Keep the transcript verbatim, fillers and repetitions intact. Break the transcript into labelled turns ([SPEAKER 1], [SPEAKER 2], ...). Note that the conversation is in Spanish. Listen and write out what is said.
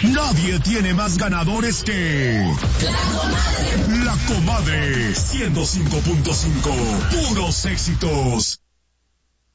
[SPEAKER 1] Nadie tiene más ganadores que La Comadre. La Comadre ciento cinco punto cinco. Puros éxitos.